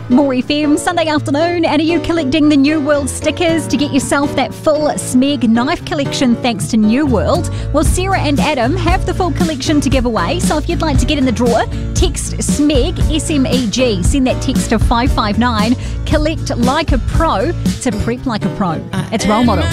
More FM Sunday afternoon, and are you collecting the New World stickers to get yourself that full Smeg knife collection thanks to New World? Well, Sarah and Adam have the full collection to give away, so if you'd like to get in the draw, text SMEG, S-M-E-G, send that text to 559, collect like a pro to prep like a pro. It's Role Model.